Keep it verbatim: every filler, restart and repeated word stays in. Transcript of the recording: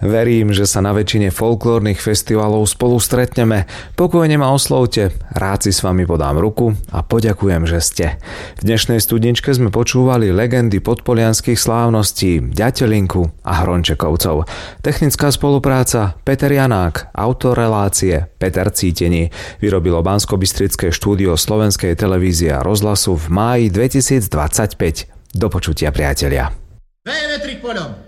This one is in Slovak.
Verím, že sa na väčšine folklórnych festivalov spolu stretneme. Pokojne ma oslovte, rád si s vami podám ruku a poďakujem, že ste. V dnešnej studničke sme počúvali legendy podpolianskych slávností, Ďatelinku a Hrončekovcov. Technická spolupráca Peter Janák, autor relácie Peter Cítení. Vyrobilo Banskobystrické štúdio Slovenskej televízie a rozhlasu v máji dvetisícdvadsaťpäť. Do počutia, priatelia. Vejme tri poľom.